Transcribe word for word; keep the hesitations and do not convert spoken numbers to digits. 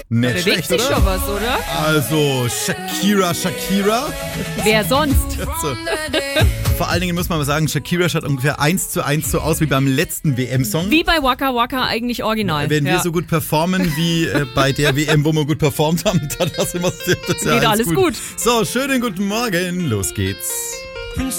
Nicht Bewegt schlecht, sich oder? schon was, oder? Also Shakira, Shakira. Wer sonst? So. Vor allen Dingen muss man mal sagen, Shakira schaut ungefähr eins zu eins so aus wie beim letzten W M-Song. Wie bei Waka Waka eigentlich original. Wenn wir ja. so gut performen wie äh, bei der W M, wo wir gut performt haben, dann lassen wir das ja Geht alles gut. gut. So, schönen guten Morgen, los geht's.